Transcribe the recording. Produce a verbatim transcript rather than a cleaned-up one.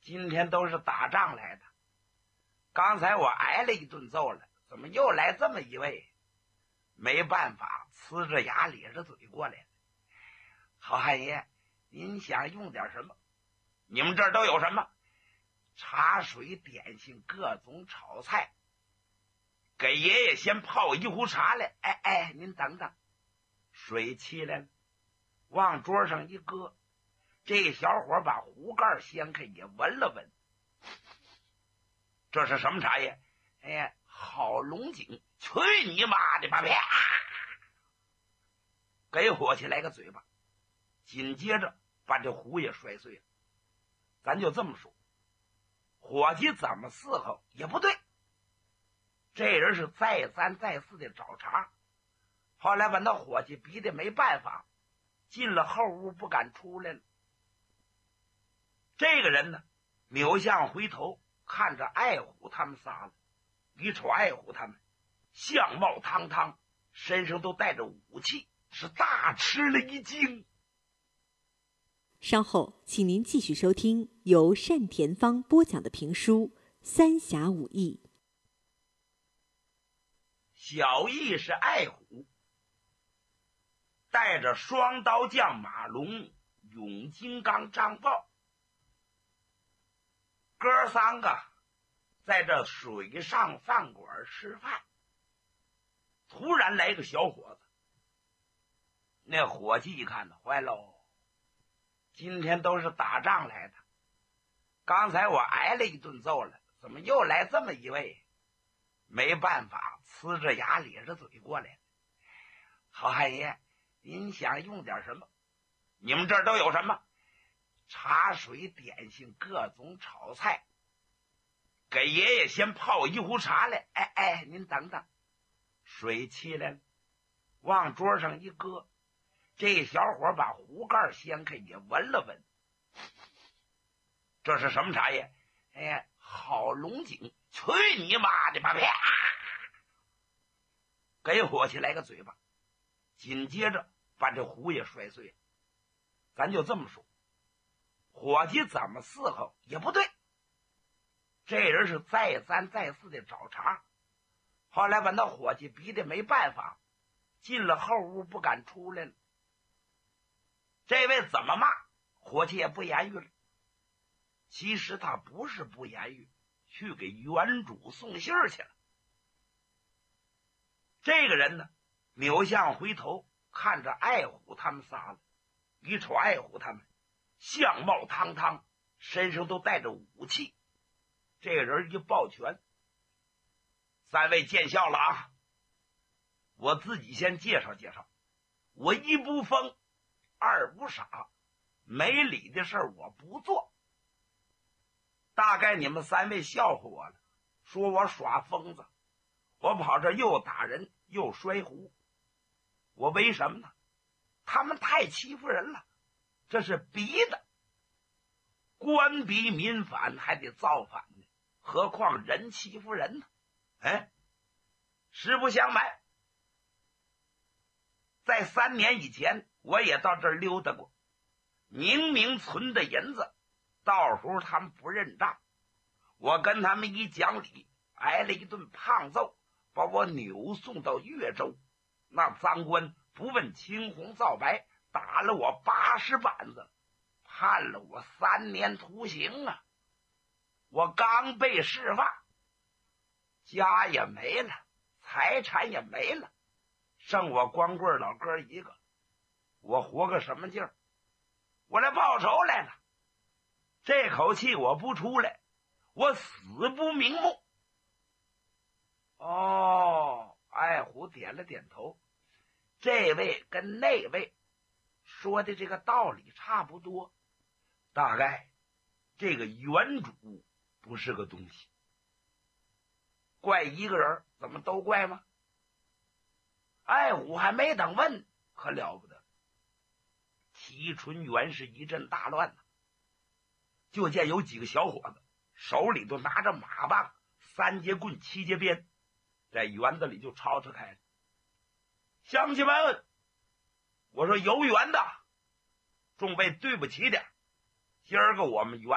今天都是打仗来的，刚才我挨了一顿揍了，怎么又来这么一位？没办法，呲着牙咧着嘴过来了。好汉爷，您想用点什么？你们这儿都有什么？茶水点心各种炒菜，给爷爷先泡一壶茶来。哎哎，您等等，水沏来了，往桌上一搁。这小伙把壶盖掀开，也闻了闻，这是什么茶叶？哎呀，好龙井！去你妈的吧！啪，给伙计来个嘴巴，紧接着把这壶也摔碎了。咱就这么说，伙计怎么伺候也不对，这人是再三再四的找茬。后来把那伙计逼得没办法，进了后屋不敢出来了。这个人呢，扭向回头看着爱虎他们仨了，一瞅爱虎他们相貌堂堂，身上都带着武器，是大吃了一惊。 稍后请您继续收听由单田芳播讲的评书《三侠五义》。 小义是爱虎，带着双刀将马龙、永金刚张豹，哥三个在这水上饭馆吃饭。突然来个小伙子，那伙计一看呢，坏喽，今天都是打仗来的，刚才我挨了一顿揍了，怎么又来这么一位？没办法，呲着牙咧着嘴过来了。好汉爷，您想用点什么？你们这儿都有什么？茶水点心各种炒菜，给爷爷先泡一壶茶来。哎哎，您等等，水沏来了，往桌上一搁。这小伙把壶盖掀开，也闻了闻，这是什么茶叶？哎呀，好龙井！去你妈的吧！啪，给伙计来个嘴巴，紧接着把这壶也摔碎了。咱就这么说，伙计怎么伺候也不对，这人是再三再四的找茬。后来把那伙计逼得没办法，进了后屋不敢出来了。这位怎么骂，伙计也不言语了。其实他不是不言语，去给原主送信儿去了。这个人呢，扭向回头看着爱虎他们仨了，一瞅爱虎他们相貌堂堂，身上都带着武器。这个人一抱拳，三位见笑了啊！我自己先介绍介绍，我一不疯，二不傻，没理的事儿我不做。大概你们三位笑话我了，说我耍疯子，我跑这又打人又摔壶，我为什么呢？他们太欺负人了，这是逼的。官逼民反还得造反呢，何况人欺负人呢？哎，实不相瞒，在三年以前我也到这儿溜达过，明明存的银子，到时候他们不认账，我跟他们一讲理，挨了一顿胖揍，把我扭送到越州。那赃官不问青红皂白，打了我八十板子，判了我三年徒刑啊！我刚被释放，家也没了，财产也没了，剩我光棍老哥一个，我活个什么劲儿？我来报仇来了，这口气我不出来，我死不瞑目。哦，爱虎点了点头，这位跟那位说的这个道理差不多，大概这个原主不是个东西，怪一个人怎么都怪吗？爱虎还没等问，可了不得，提春园是一阵大乱呐、啊！就见有几个小伙子手里都拿着马棒、三节棍、七节鞭，在园子里就吵吵开了。乡亲们，我说有缘的，众位对不起点，今儿个我们园